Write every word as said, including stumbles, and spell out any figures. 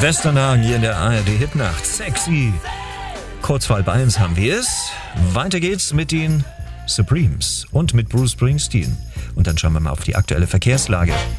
Westernhagen hier in der A R D Hitnacht. Sexy. Kurz vor halb eins haben wir es. Weiter geht's mit den Supremes und mit Bruce Springsteen. Und dann schauen wir mal auf die aktuelle Verkehrslage.